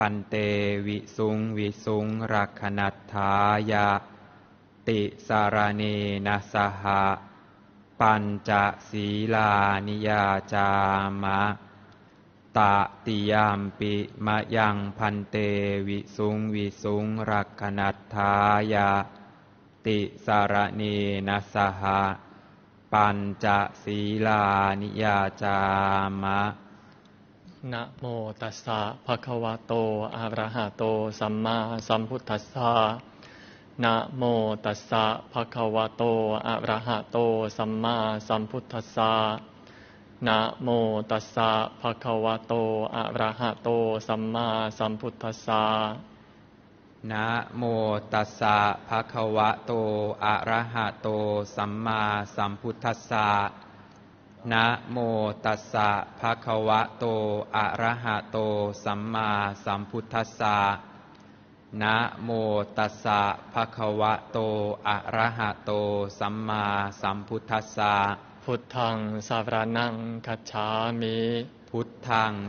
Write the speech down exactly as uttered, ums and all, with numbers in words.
ปันเตวิสุงวิสุงรักขณัฏฐายะติสารเนนะสหะปัญจศีลานิยาจามะตติยามปิมะยังพันเตวิสุงวิสุงรักขณัฏฐายะติสารเนนะสหะปัญจศีลานิยาจามะนะโมตัสสะภะคะวะโตอะระหะโตสัมมาสัมพุทธัสสะนะโมตัสสะภะคะวะโตอะระหะโตสัมมาสัมพุทธัสสะนะโมตัสสะภะคะวะโตอะระหะโตสัมมาสัมพุทธัสสะนะโมตัสสะภะคะวะโตอะระหะโตสัมมาสัมพุทธัสสะนะโมตัสสะภะคะวะโตอะระหะโตสัมมาสัมพุทธัสสะนะโมตัสสะภะคะวะโตอะระหะโตสัมมาสัมพุทธัสสะพุทธังสารนังคัจฉามิพุทธัง